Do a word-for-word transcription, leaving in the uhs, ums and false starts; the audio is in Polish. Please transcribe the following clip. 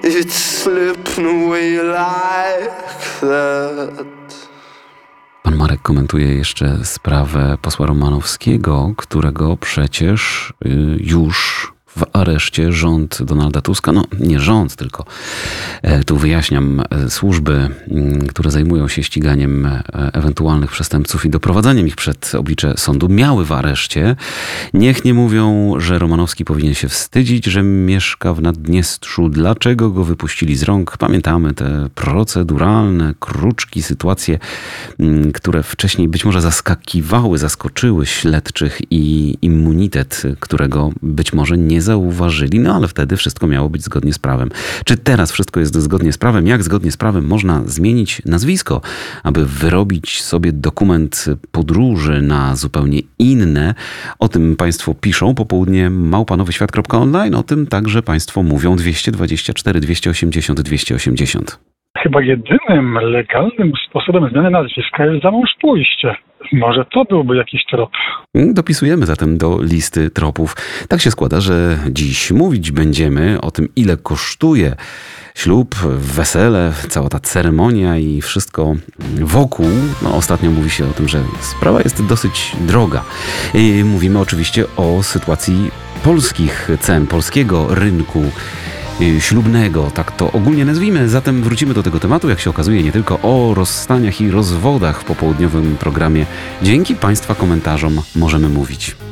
it's slipping away like that. Pan Marek komentuje jeszcze sprawę posła Romanowskiego, którego przecież już w areszcie rząd Donalda Tuska, no nie rząd, tylko e, tu wyjaśniam, e, służby, m, które zajmują się ściganiem e, ewentualnych przestępców i doprowadzaniem ich przed oblicze sądu, miały w areszcie. Niech nie mówią, że Romanowski powinien się wstydzić, że mieszka w Naddniestrzu. Dlaczego go wypuścili z rąk? Pamiętamy te proceduralne kruczki, sytuacje, m, które wcześniej być może zaskakiwały, zaskoczyły śledczych i immunitet, którego być może nie zauważyli, no ale wtedy wszystko miało być zgodnie z prawem. Czy teraz wszystko jest zgodnie z prawem? Jak zgodnie z prawem można zmienić nazwisko, aby wyrobić sobie dokument podróży na zupełnie inne? O tym Państwo piszą. Popołudnie małpa nowy świat kropka online. O tym także Państwo mówią. dwieście dwadzieścia cztery dwieście osiemdziesiąt dwieście osiemdziesiąt. Chyba jedynym legalnym sposobem zmiany nazwiska jest za mąż pójście. Może to byłby jakiś trop. Dopisujemy zatem do listy tropów. Tak się składa, że dziś mówić będziemy o tym, ile kosztuje ślub, wesele, cała ta ceremonia i wszystko wokół. No, ostatnio mówi się o tym, że sprawa jest dosyć droga. I mówimy oczywiście o sytuacji polskich cen, polskiego rynku ślubnego, tak to ogólnie nazwijmy. Zatem wrócimy do tego tematu, jak się okazuje, nie tylko o rozstaniach i rozwodach w popołudniowym programie. Dzięki Państwa komentarzom możemy mówić.